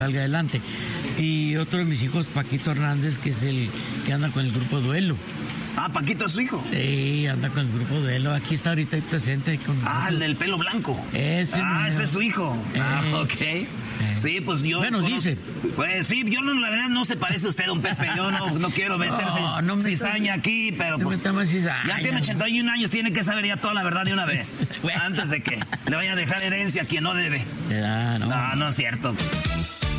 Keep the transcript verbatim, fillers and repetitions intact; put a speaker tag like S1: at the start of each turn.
S1: salga adelante. Y otro de mis hijos, Paquito Hernández, que es el que anda con el grupo Duelo.
S2: Ah, Paquito es su hijo.
S1: Sí, anda con el grupo Duelo. Aquí está ahorita ahí presente. Con
S2: ah, el del pelo blanco.
S1: Ese.
S2: Ah, ese es su hijo. Eh, ah, ok. Eh. Sí, pues yo...
S1: Bueno,
S2: conozco,
S1: dice.
S2: Pues sí, yo no, la verdad no se parece a usted, don Pepe. Yo no, no quiero meterse no, no me cizaña aquí, pero
S1: no
S2: pues...
S1: Cizaña.
S2: Ya tiene ochenta y un años, tiene que saber ya toda la verdad de una vez. Bueno. Antes de que le vaya a dejar herencia a quien no debe.
S1: Ya, no.
S2: No, no es cierto.